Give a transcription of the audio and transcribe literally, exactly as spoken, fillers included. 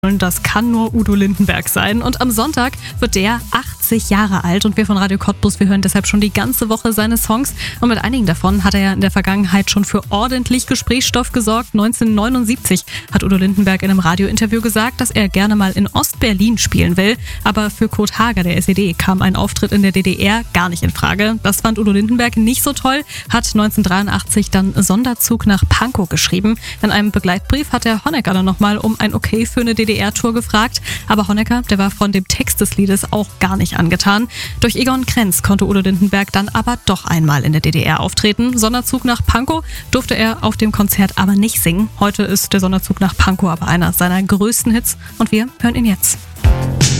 Das kann nur Udo Lindenberg sein. Und am Sonntag wird der achtzig Jahre alt und wir von Radio Cottbus, wir hören deshalb schon die ganze Woche seine Songs. Und mit einigen davon hat er ja in der Vergangenheit schon für ordentlich Gesprächsstoff gesorgt. neunzehnhundertneunundsiebzig hat Udo Lindenberg in einem Radiointerview gesagt, dass er gerne mal in Ostberlin spielen will. Aber für Kurt Hager, der S E D, kam ein Auftritt in der D D R gar nicht in Frage. Das fand Udo Lindenberg nicht so toll, hat neunzehnhundertdreiundachtzig dann Sonderzug nach Pankow geschrieben. In einem Begleitbrief hat der Honecker dann nochmal um ein Okay für eine D D R-Tour gefragt, aber Honecker, der war von dem Text des Liedes auch gar nicht angetan. Durch Egon Krenz konnte Udo Lindenberg dann aber doch einmal in der D D R auftreten. Sonderzug nach Pankow durfte er auf dem Konzert aber nicht singen. Heute ist der Sonderzug nach Pankow aber einer seiner größten Hits und wir hören ihn jetzt.